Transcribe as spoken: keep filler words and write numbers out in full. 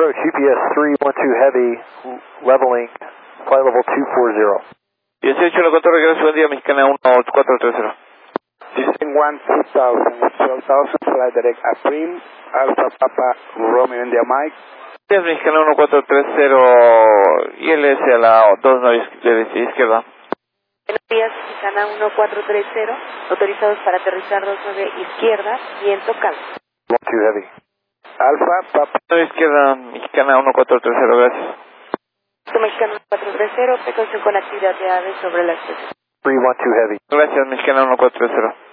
Approach U P S three one two Heavy, leveling, flight level two four zero. dieciocho, lo control, regreso, buen día, Mexicana uno cuatro tres cero. Descend one two thousand, twelve thousand, fly direct April, Alpha Papa, Romeo India Mike. Días, Mexicana uno cuatro tres cero, I L S a la dos nueve de izquierda. Buenos días, Mexicana uno cuatro tres cero, autorizados para aterrizar dos nueve izquierda, viento calmo. one two Heavy. Alpha Papa. nueve izquierda, Mexicana uno cuatro tres cero, gracias. Mexicana uno cuatro tres cero, precaución con actividad de aves sobre la estación. three one two Heavy. Gracias, Mexicana uno cuatro tres cero.